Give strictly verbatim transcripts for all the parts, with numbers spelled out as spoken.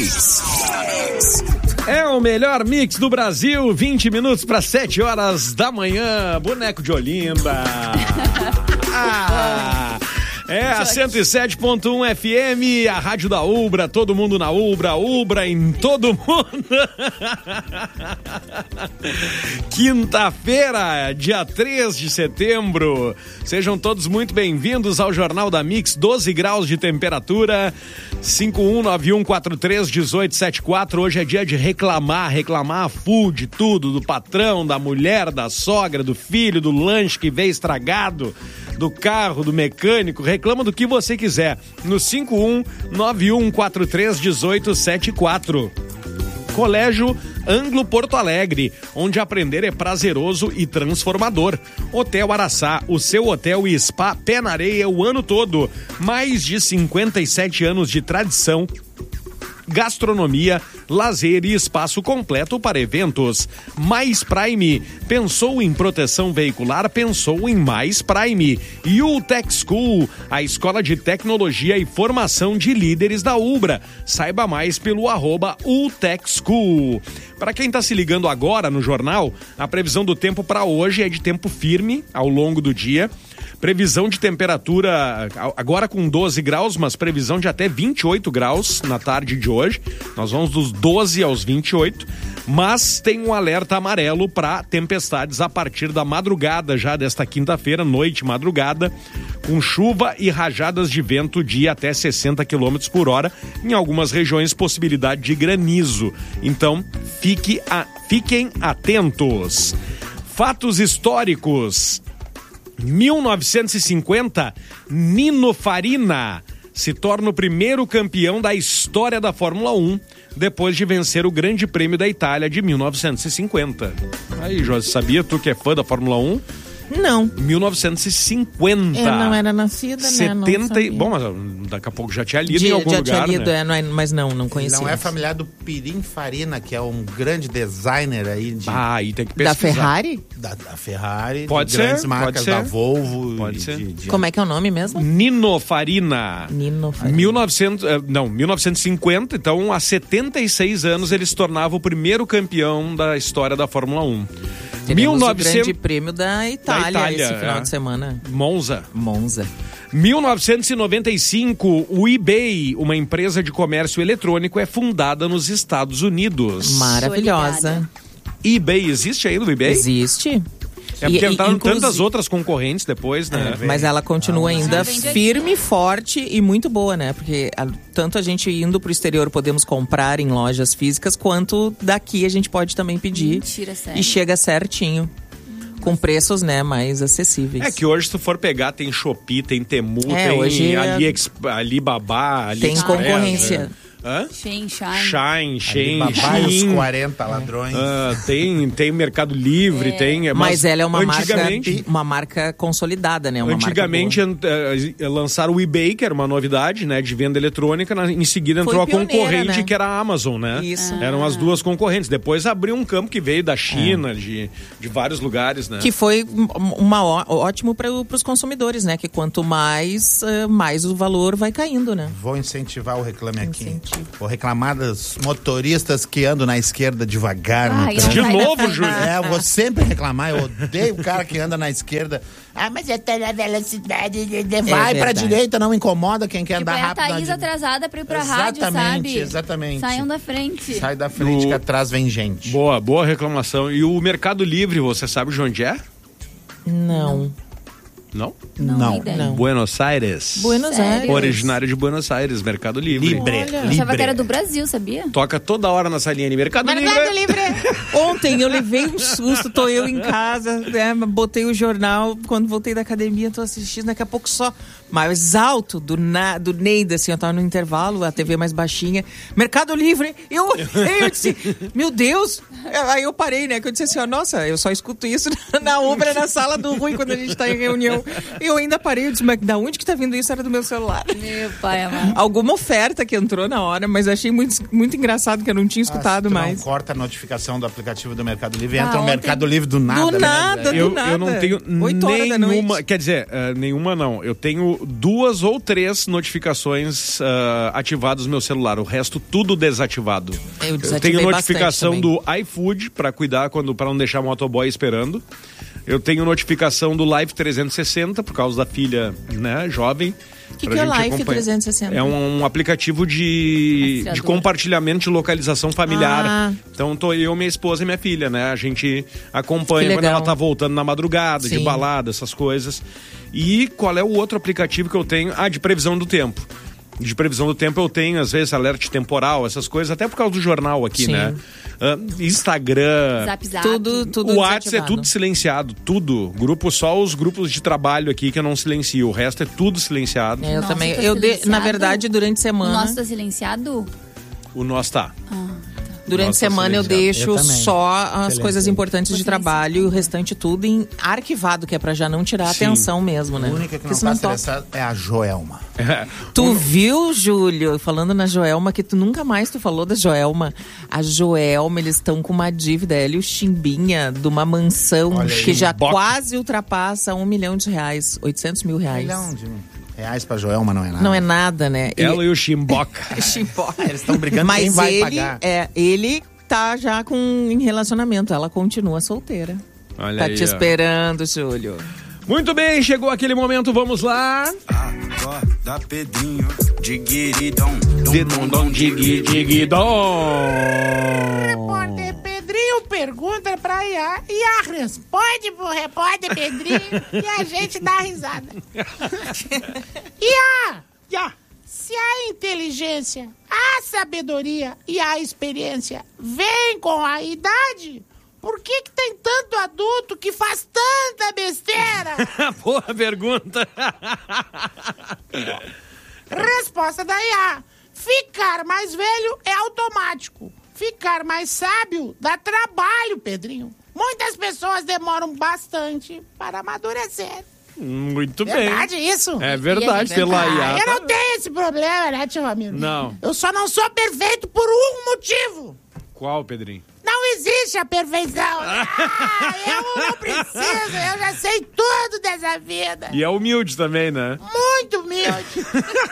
Mix. É o melhor mix do Brasil, vinte minutos para sete horas da manhã. Boneco de Olinda. Ah, é a cento e sete ponto um F M, a rádio da Ubra, todo mundo na Ubra, Ubra em todo mundo. Quinta-feira, dia três de setembro. Sejam todos muito bem-vindos ao Jornal da Mix, doze graus de temperatura, cinco um nove um quatro três um oito sete quatro. Hoje é dia de reclamar, reclamar full de tudo, do patrão, da mulher, da sogra, do filho, do lanche que veio estragado, do carro, do mecânico. Reclama do que você quiser no cinco um nove um quatro três um oito sete quatro. Colégio Anglo Porto Alegre, onde aprender é prazeroso e transformador. Hotel Araçá, o seu hotel e spa pé na areia o ano todo. Mais de cinquenta e sete anos de tradição, gastronomia, lazer e espaço completo para eventos. Mais Prime. Pensou em proteção veicular? Pensou em Mais Prime. E o Tech School, a escola de tecnologia e formação de líderes da Ubra. Saiba mais pelo arroba U Tech School. Para quem está se ligando agora no jornal, a previsão do tempo para hoje é de tempo firme ao longo do dia. Previsão de temperatura agora com doze graus, mas previsão de até vinte e oito graus na tarde de hoje. Nós vamos dos doze aos vinte e oito, mas tem um alerta amarelo para tempestades a partir da madrugada já desta quinta-feira, noite madrugada, com chuva e rajadas de vento de até sessenta quilômetros por hora. Em algumas regiões, possibilidade de granizo. Então, fique a, fiquem atentos. Fatos históricos. mil novecentos e cinquenta, Nino Farina se torna o primeiro campeão da história da Fórmula um, depois de vencer o Grande Prêmio da Itália de mil novecentos e cinquenta. Aí, Josi, sabia tu que é fã da Fórmula um? Não. mil novecentos e cinquenta. Eu não era nascida, né? setenta e... Bom, mas daqui a pouco já tinha lido de, em algum já lugar, tinha lido, né? é, não é, mas não, não conhecia. Não é familiar do Pininfarina, que é um grande designer aí de... Ah, aí tem que pesquisar. Da Ferrari? Da, da Ferrari, pode de ser, grandes marcas, pode ser. da Volvo. Pode de, ser. De, de... Como é que é o nome mesmo? Nino Farina. Nino Farina. mil e novecentos, não, mil novecentos e cinquenta, então há setenta e seis anos ele se tornava o primeiro campeão da história da Fórmula um. Teremos mil e novecentos... o Grande Prêmio da Itália, da Itália esse final é. de semana. Monza. Monza. mil novecentos e noventa e cinco, o eBay, uma empresa de comércio eletrônico, é fundada nos Estados Unidos. Maravilhosa. eBay, existe ainda o eBay? Existe. É porque E- e- entraram inclusive- tantas outras concorrentes depois, né? É, mas ela continua ainda firme, forte e muito boa, né? Porque a, tanto a gente indo pro exterior podemos comprar em lojas físicas, quanto daqui a gente pode também pedir. Mentira, sério. E chega certinho. Com preços, né, mais acessíveis. É que hoje, se tu for pegar, tem Shopee, tem Temu, É, tem hoje é- AliEx, Alibaba, AliExpress. Tem concorrência. Né? Hã? Shine, Shine. Shine, Shein, Alibaba e os Shein. quarenta ladrões. Ah, tem, tem Mercado Livre, É. tem... Mas, mas ela é uma marca, antigamente, uma marca consolidada, né? Uma Antigamente marca eh, lançaram o eBay, que era uma novidade, né, de venda eletrônica. Na- em seguida entrou Foi a pioneira, concorrente, né? que era a Amazon, né? Isso. Eram as duas concorrentes. Depois abriu um campo que veio da China, de, de vários lugares, né? que foi um- uma ó- ótimo para os consumidores, né? Que quanto mais, eh, mais o valor vai caindo, né? Vou incentivar o Reclame Aqui. Incentivo. Vou reclamar dos motoristas que andam na esquerda devagar no Ai, trânsito. De Vai na novo, frente. Júlio? É, eu vou sempre reclamar, eu odeio o cara que anda na esquerda. Ah, mas eu tô na velocidade, de- de- vai pra verdade. direita, não incomoda quem quer Tipo, andar é a rápido. Thaís na- atrasada pra ir pra rádio, Exatamente, sabe? exatamente. Saiam da frente. Sai da frente No- que atrás vem gente. Boa, boa reclamação. E o Mercado Livre, você sabe de onde é? Não. Não? Não, Não. ideia. Não. Buenos Aires. Buenos Sério? Aires. Originário de Buenos Aires, Mercado Livre. Libre, Olha. Eu achava que era do libre. Brasil, sabia? Toca toda hora na salinha de Mercado, Mercado Livre. Livre. Ontem eu levei um susto, tô eu em casa, né, botei o jornal, quando voltei da academia, tô assistindo, daqui a pouco só mais alto do, na, do Neida, assim, eu tava no intervalo, a T V mais baixinha, Mercado Livre, eu, eu disse, meu Deus, aí eu parei, né, que eu disse assim, ó, nossa, eu só escuto isso na Ubra, na sala do Rui, quando a gente tá em reunião, eu ainda parei, eu disse, mas da onde que tá vindo isso? Era do meu celular. Meu pai amado. Alguma oferta que entrou na hora, mas achei muito, muito engraçado que eu não tinha escutado Ah, se tu mais. Não corta a notificação do aplicativo do Mercado Livre e Ah, entra no ontem- Mercado Livre do nada. Do né? nada, Eu, do nada. eu não tenho Oito horas da nenhuma, noite. quer dizer, uh, nenhuma não. Eu tenho tenho duas ou três notificações uh, ativadas no meu celular. O resto tudo desativado. Eu Eu desativei tenho notificação bastante do iFood para cuidar quando para não deixar o motoboy esperando. Eu tenho notificação do Live trezentos e sessenta por causa da filha, né, jovem. O que, pra que é gente Life acompanhar. trezentos e sessenta? É um, um aplicativo de, Rastreador. de compartilhamento de localização familiar. Ah. Então tô eu, minha esposa e minha filha, né? A gente acompanha Que quando legal. ela tá voltando na madrugada, de Sim. balada, essas coisas. E qual é o outro aplicativo que eu tenho? Ah, de previsão do tempo. De previsão do tempo eu tenho, às vezes, alerta temporal, essas coisas, até por causa do jornal aqui, Sim. né? Ah, Instagram. Zap, zap. Tudo, tudo O WhatsApp é desativado. tudo silenciado, tudo. Grupo, só os grupos de trabalho aqui que eu não silencio. O resto é tudo silenciado. É, eu Nossa, também. tá Eu de, silenciado? na verdade, durante a O semana. nosso tá silenciado? O nosso tá. Durante a Nossa, semana eu silenciado. deixo Eu também. só as Silenciado. coisas importantes de Silenciado. trabalho e o restante tudo em arquivado, que é pra já não tirar a Sim. atenção mesmo, né? A única que Porque não senão tá toca. estressada é a Joelma. Tu viu, Júlio, falando na Joelma, que tu nunca mais tu falou da Joelma. A Joelma, eles estão com uma dívida, ela e o Chimbinha, de uma mansão Olha aí. que já Chimboca. quase ultrapassa um milhão de reais, oitocentos mil reais. Milhão de reais pra Joelma não é nada. Não é nada, né? Ela e o Chimboca. Chimboca. Eles estão brigando Mas quem vai ele, pagar. é, ele tá já com em relacionamento, ela continua solteira. Olha Tá aí, te ó. esperando, Júlio. Muito bem, chegou aquele momento, vamos lá. Acorda, Pedrinho, diguiridom, De dom, dom, digui, digui, dom. Repórter Pedrinho pergunta pra Iá e a responde pro repórter Pedrinho e a gente dá risada. Iá, Ya. se a inteligência, a sabedoria e a experiência vêm com a idade, por que que tem tanto adulto que faz tanta besteira? Boa pergunta. Resposta da I A. Ficar mais velho é automático. Ficar mais sábio dá trabalho, Pedrinho. Muitas pessoas demoram bastante para amadurecer. Muito bem. Verdade isso? É verdade, pela I A. Ah, eu não tenho esse problema, né, tio Ramiro? Não. Eu só não sou perfeito por um motivo. Qual, Pedrinho? Não existe a perfeição. Ah, eu não preciso, eu já sei tudo dessa vida. E é humilde também, né? Muito humilde.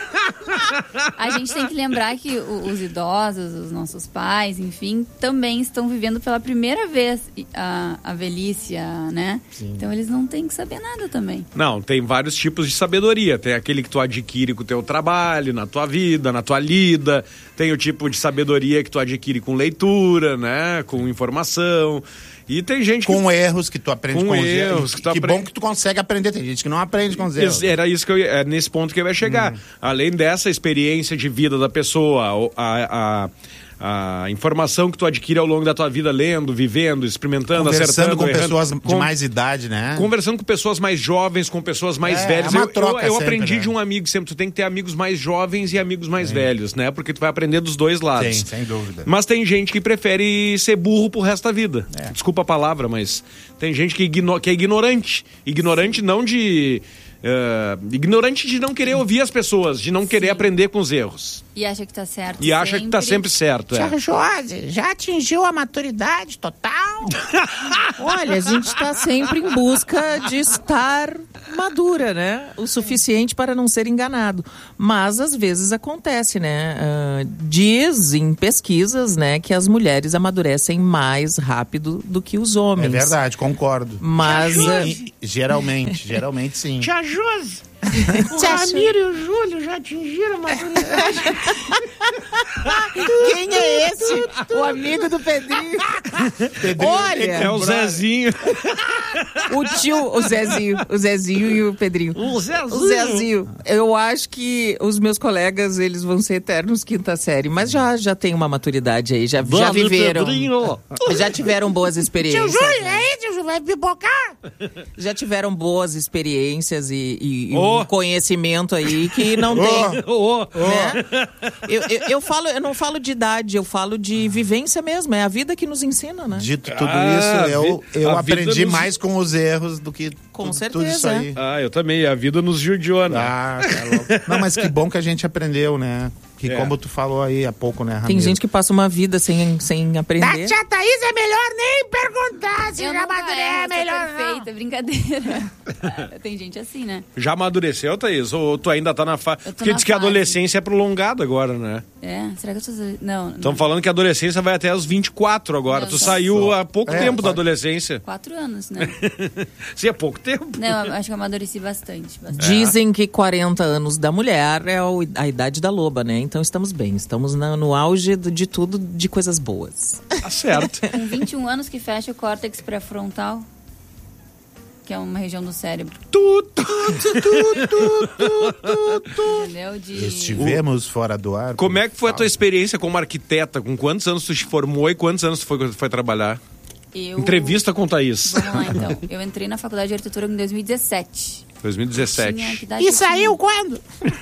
A gente tem que lembrar que o- os idosos, os nossos pais, enfim, também estão vivendo pela primeira vez a, a velhice, a, né? Então eles não têm que saber nada também. Não, tem vários tipos de sabedoria. Tem aquele que tu adquire com o teu trabalho, na tua vida, na tua lida. Tem o tipo de sabedoria que tu adquire com leitura, né? Com informação. E tem gente que... Com erros que tu aprende Com com, os erros erros. que Que, tu que aprende. bom que tu consegue aprender. Tem gente que não aprende com os erros. Ex- Era isso que eu ia, é nesse ponto que eu ia chegar. Uhum. Além dessa experiência de vida da pessoa, o- a, a, a informação que tu adquire ao longo da tua vida, lendo, vivendo, experimentando, Conversando acertando, com errando, pessoas de com- mais idade, né? Conversando com pessoas mais jovens, com pessoas mais É, velhas. é uma eu, troca eu, eu sempre, aprendi né? de um amigo sempre. Tu tem que ter amigos mais jovens e amigos mais velhos, né? Porque tu vai aprender dos dois lados. Sim, sem dúvida. Mas tem gente que prefere ser burro pro resto da vida. É. Desculpa a palavra, mas tem gente que, igno- que é ignorante. Ignorante não de... eh, ignorante de não querer ouvir as pessoas, de não querer aprender com os erros. E acha que tá certo E acha que tá sempre certo. É. Tia Josi, já atingiu a maturidade total? Olha, a gente está sempre em busca de estar madura, né? O suficiente para não ser enganado. Mas às vezes acontece, né? Ah, diz em pesquisas, né, que as mulheres amadurecem mais rápido do que os homens. É verdade, concordo. Mas ah, E- e- geralmente, geralmente sim. Tia Josi, o Ramiro e o Júlio já atingiram a maturidade. quem é esse? O amigo do Pedrinho. Olha, É o Zezinho. o tio, o Zezinho, o Zezinho e o Pedrinho. O Zezinho. O Zezinho. Eu acho que os meus colegas, eles vão ser eternos quinta série, mas já, já tem uma maturidade aí, já, já viveram. Pedrinho. Já tiveram boas Tio experiências. Júlio, né? aí, tio Júlio, vai pipocar? Já tiveram boas experiências e, e- e Oh. um conhecimento aí que não tem. Ô, Né? Eu, eu, eu falo, eu não falo de idade, eu falo de vivência mesmo. É a vida que nos ensina, né? Dito tudo Ah, isso, eu, vi- eu a vida aprendi nos- mais com os erros do que Com tudo, certeza, tudo isso aí. Ah, eu também. A vida nos judiou, né? Ah, tá louco. Não, mas que bom que a gente aprendeu, né? Que É. como tu falou aí há pouco, né, Ramiro? Tem gente que passa uma vida sem, sem Da aprender. tia Thaís é melhor nem perguntar se Eu já nunca madurei, erro, é eu sou melhor não. perfeita, brincadeira. Tem gente assim, né? Já amadureceu, Thaís? Ou tu ainda tá na fase... Eu tô Porque na diz que a fase. adolescência é prolongada agora, né? É, será que eu tô... Não, Estão não. falando que a adolescência vai até os vinte e quatro agora. Não, tu só- saiu há pouco É, tempo da vai. adolescência. Quatro anos, né? Sim, é pouco tempo. Não, eu acho que eu amadureci bastante. bastante. Dizem que quarenta anos da mulher é o- a idade da loba, né? Então estamos bem, estamos na- no auge do- de tudo, de coisas boas. Tá certo. Com vinte e um anos que fecha o córtex pré-frontal, que é uma região do cérebro. tu, tu, tu, tu, tu, tu, tu. Entendeu? De... Estivemos fora do ar. Como é que foi a tua Fala. experiência como arquiteta? Com quantos anos tu te formou e quantos anos tu foi, foi trabalhar? Eu... Entrevista com Thaís. Vamos lá, então. Eu entrei na faculdade de arquitetura em dois mil e dezessete. dois mil e dezessete. Tinha, que idade E eu tinha? saiu quando?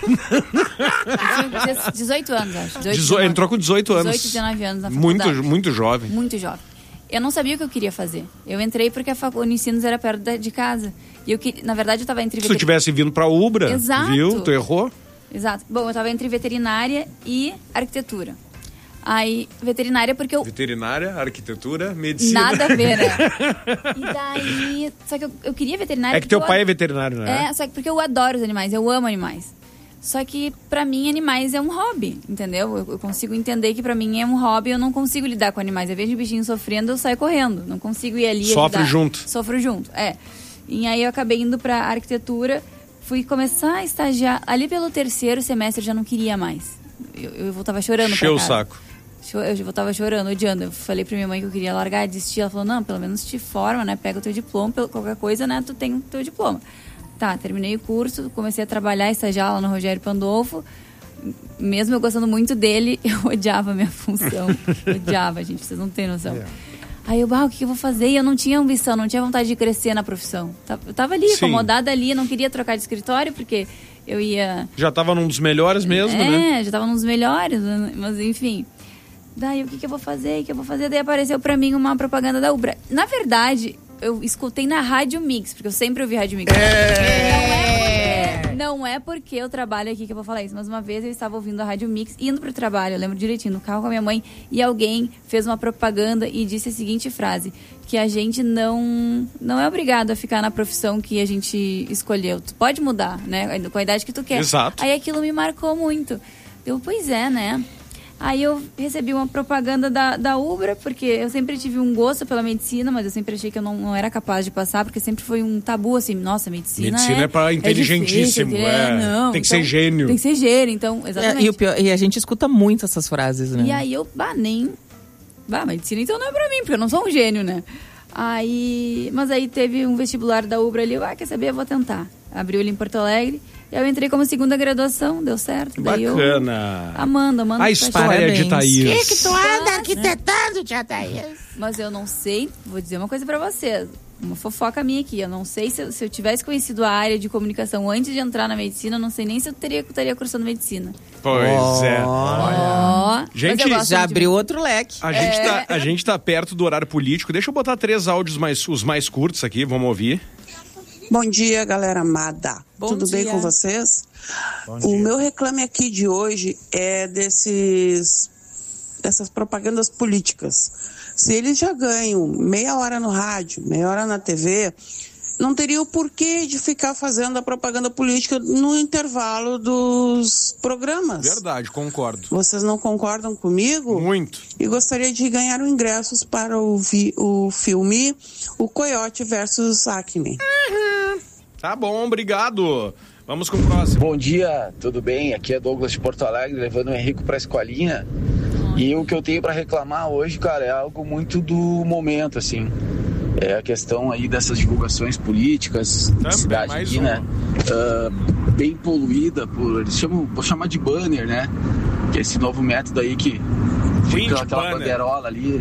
Eu tinha dezoito anos, acho. dezoito, Dezo- dezenove. Entrou com dezoito anos. dezoito, dezenove anos na Muito, faculdade. muito jovem. Muito jovem. Eu não sabia o que eu queria fazer. Eu entrei porque a facu... o Unicinos era perto da- de casa. E eu que... na verdade, eu estava entre... Se tu tivesse vindo pra Ubra, Exato. viu? Tu errou. Exato. Bom, eu estava entre veterinária e arquitetura. Aí, veterinária porque eu... Veterinária, arquitetura, medicina. Nada a ver, né? E daí... Só que eu, eu queria veterinária... É que teu porque pai eu... é veterinário, né? É, só que porque eu adoro os animais, eu amo animais. Só que pra mim animais é um hobby, entendeu? Eu, eu consigo entender que pra mim é um hobby, eu não consigo lidar com animais. Eu vejo o bichinho sofrendo, eu saio correndo. Não consigo ir ali Sofre ajudar. junto. Sofro junto, é. E aí eu acabei indo pra arquitetura, fui começar a estagiar. Ali pelo terceiro semestre eu já não queria mais. Eu, eu voltava chorando pra Encheu o casa. saco. Cho- Eu voltava chorando, odiando. Eu falei pra minha mãe que eu queria largar, desistir. Ela falou, não, pelo menos te forma, né? Pega o teu diploma, pelo- qualquer coisa, né? Tu tem o teu diploma. Tá, terminei o curso, comecei a trabalhar, estagiar lá no Rogério Pandolfo. Mesmo eu gostando muito dele, eu odiava a minha função. Odiava, gente, vocês não têm noção. Aí eu, ah, o que que eu vou fazer? E eu não tinha ambição, não tinha vontade de crescer na profissão. Ta- Eu tava ali, Sim. acomodada ali, não queria trocar de escritório, porque eu ia... Já tava num dos melhores mesmo, é, né? já tava nos melhores, né? Mas enfim. Daí, o que que eu vou fazer? O que eu vou fazer? Daí apareceu pra mim uma propaganda da Ubra. Na verdade, eu escutei na Rádio Mix, porque eu sempre ouvi Rádio Mix. É. Não é porque eu trabalho aqui que eu vou falar isso, mas uma vez eu estava ouvindo a Rádio Mix, indo pro trabalho, eu lembro direitinho, no carro com a minha mãe, e alguém fez uma propaganda e disse a seguinte frase, que a gente não, não é obrigado a ficar na profissão que a gente escolheu. Tu pode mudar, né? Com a idade que tu quer. Exato. Aí aquilo me marcou muito. Eu, pois é, né? Aí eu recebi uma propaganda da, da Ubra, porque eu sempre tive um gosto pela medicina, mas eu sempre achei que eu não, não era capaz de passar, porque sempre foi um tabu, assim, nossa, medicina Medicina é, é pra inteligentíssimo, difícil, é. não, Tem que então, ser gênio. Tem que ser gênio, então, É, exatamente. e, o pior- e a gente escuta muito essas frases, né? E aí eu, bah, nem... Bah, medicina então não é pra mim, porque eu não sou um gênio, né? Aí... Mas aí teve um vestibular da Ubra ali, eu, ah, quer saber, eu vou tentar. Abriu ali em Porto Alegre, e eu entrei como segunda graduação, deu certo. Daí eu, Bacana. Amanda, Amanda. A tá história de Parabéns. Thaís. O que que tu anda arquitetando, tia Thaís? Mas eu não sei, vou dizer uma coisa pra vocês. Uma fofoca minha aqui. Eu não sei se eu, se eu tivesse conhecido a área de comunicação antes de entrar na medicina, eu não sei nem se eu teria, estaria cursando medicina. Pois é. Ó. Gente, Mas eu gosto Já muito de abriu outro leque. A gente, É. tá, a gente tá perto do horário político. Deixa eu botar três áudios mais, os mais curtos aqui, vamos ouvir. Bom dia, galera amada. Bom Tudo bem dia. com vocês? Bom O dia. meu reclame aqui de hoje é desses dessas propagandas políticas. Se eles já ganham meia hora no rádio, meia hora na T V, não teria o porquê de ficar fazendo a propaganda política no intervalo dos programas. Verdade, concordo. Vocês não concordam comigo? Muito. E gostaria de ganhar ingressos para o, vi- o filme O Coyote versus Acme. Tá bom, obrigado. Vamos com o próximo. Bom dia, tudo bem? Aqui é Douglas de Porto Alegre, levando o Henrico pra escolinha. E o que eu tenho pra reclamar hoje, cara, é algo muito do momento, assim. É a questão aí dessas divulgações políticas Também, da cidade mais aqui, uma. né? Ah, bem poluída por... Eles chamam, vou chamar de banner, né? Que é esse novo método aí que Wind fica aquela banner. bandeirola ali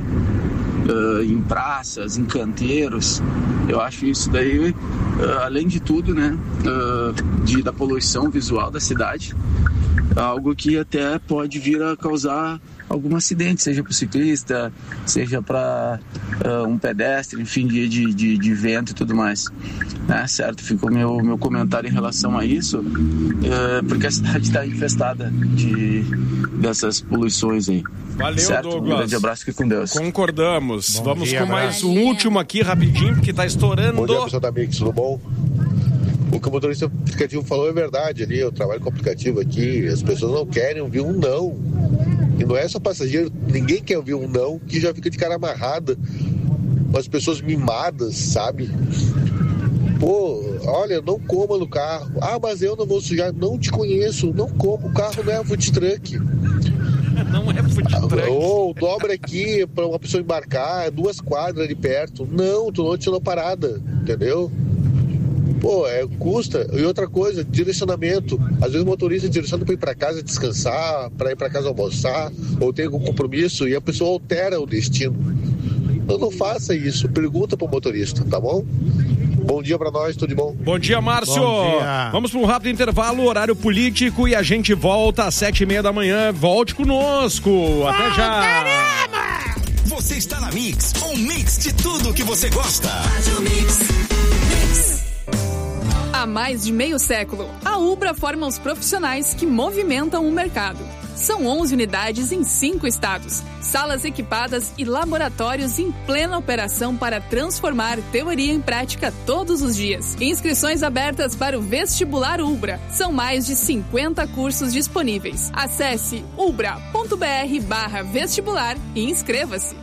ah, em praças, em canteiros. Eu acho isso daí, ah, além de tudo, né? ah, de, da poluição visual da cidade. algo que até pode vir a causar algum acidente, seja para o ciclista, seja para uh, um pedestre, enfim, de, de, de vento e tudo mais. Né? Certo? Ficou meu, meu comentário em relação a isso, uh, porque a cidade está infestada de, dessas poluições aí. Valeu, certo? Douglas. Um grande abraço, fique com Deus. Concordamos. Bom Vamos dia, com abraço. mais um último aqui, rapidinho, porque está estourando. Bom dia, pessoal da Mix, tudo bom? O que o motorista aplicativo falou é verdade ali, eu trabalho com aplicativo aqui, as pessoas não querem ouvir um não. E não é só passageiro, ninguém quer ouvir um não, que já fica de cara amarrada. Umas pessoas mimadas, sabe? Pô, olha, não coma no carro. Ah, mas eu não vou sujar. Não te conheço, não como. O carro não é food truck. Não é food truck. Ou dobra aqui para uma pessoa embarcar, duas quadras ali perto. Não, tu não tirou parada, entendeu? Pô, é, custa. E outra coisa, direcionamento. Às vezes o motorista direciona para ir para casa descansar, para ir para casa almoçar, ou tem algum compromisso e a pessoa altera o destino. Então não faça isso. Pergunta pro motorista, tá bom? Bom dia pra nós, tudo de bom? Bom dia, Márcio. Bom dia. Vamos para um rápido intervalo, horário político, e a gente volta às sete e meia da manhã. Volte conosco. Até já. Você está na Mix, um mix de tudo que você gosta. Há mais de meio século, a Ubra forma os profissionais que movimentam o mercado. São onze unidades em cinco estados, salas equipadas e laboratórios em plena operação para transformar teoria em prática todos os dias. Inscrições abertas para o Vestibular Ubra. São mais de cinquenta cursos disponíveis. Acesse ubra.br barra vestibular e inscreva-se.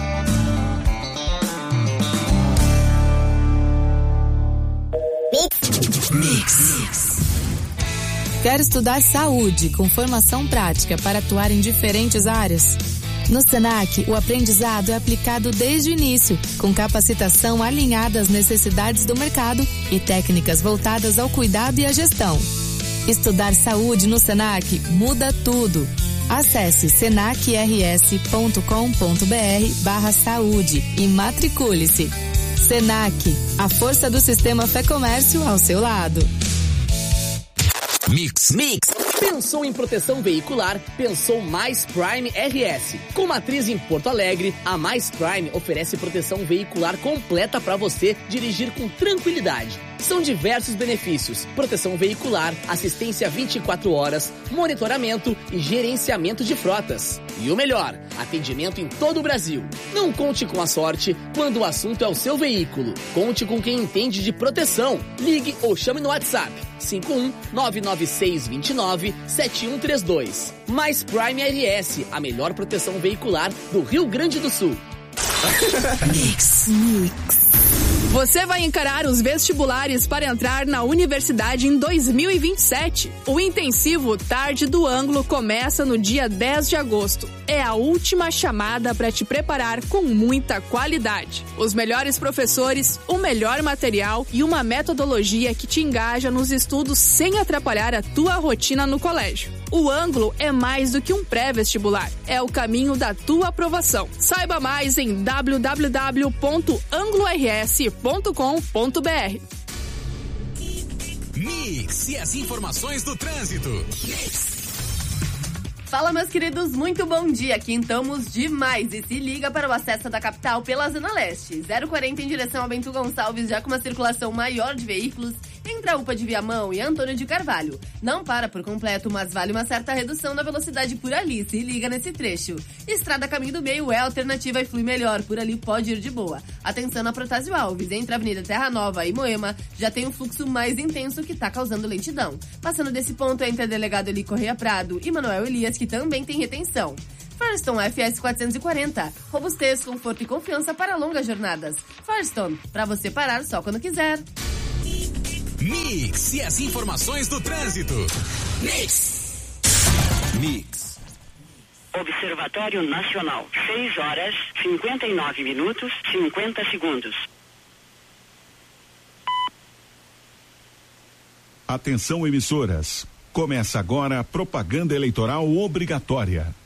Mix. Quer estudar saúde com formação prática para atuar em diferentes áreas? No Senac, o aprendizado é aplicado desde o início, com capacitação alinhada às necessidades do mercado e técnicas voltadas ao cuidado e à gestão. Estudar saúde no Senac muda tudo. Acesse senacrs.com.br barra saúde e matricule-se. Senac, a força do sistema Fé Comércio ao seu lado. Mix. Mix. Pensou em proteção veicular? Pensou Mais Prime R S. Com matriz em Porto Alegre, a Mais Prime oferece proteção veicular completa para você dirigir com tranquilidade. São diversos benefícios: proteção veicular, assistência vinte e quatro horas, monitoramento e gerenciamento de frotas. E o melhor, atendimento em todo o Brasil. Não conte com a sorte quando o assunto é o seu veículo. Conte com quem entende de proteção. Ligue ou chame no WhatsApp cinco um nove nove seis dois nove sete um três dois. Mais Prime R S, a melhor proteção veicular do Rio Grande do Sul. Mix. Mix. Você vai encarar os vestibulares para entrar na universidade em dois mil e vinte e sete. O intensivo Tarde do Ângulo começa no dia dez de agosto. É a última chamada para te preparar com muita qualidade. Os melhores professores, o melhor material e uma metodologia que te engaja nos estudos sem atrapalhar a tua rotina no colégio. O Ângulo é mais do que um pré-vestibular. É o caminho da tua aprovação. Saiba mais em w w w ponto anglo r s ponto com ponto b r. Mix e as informações do trânsito. Mix. Fala, meus queridos, muito bom dia. Aqui estamos demais e se liga para o acesso da capital pela Zona Leste. zero quarenta em direção a Bento Gonçalves, já com uma circulação maior de veículos entre a UPA de Viamão e Antônio de Carvalho. Não para por completo, mas vale uma certa redução na velocidade por ali. Se liga nesse trecho. Estrada Caminho do Meio é alternativa e flui melhor. Por ali pode ir de boa. Atenção na Protásio Alves. Entre a Avenida Terra Nova e Moema, já tem um fluxo mais intenso que está causando lentidão. Passando desse ponto entre a Delegado Eli Correia Prado e Manuel Elias, que também tem retenção. Firestone F S quatrocentos e quarenta. Robustez, conforto e confiança para longas jornadas. Firestone, para você parar só quando quiser. Mix e as informações do trânsito. Mix. Mix. Observatório Nacional. seis horas, cinquenta e nove minutos, cinquenta segundos. Atenção, emissoras. Começa agora a propaganda eleitoral obrigatória.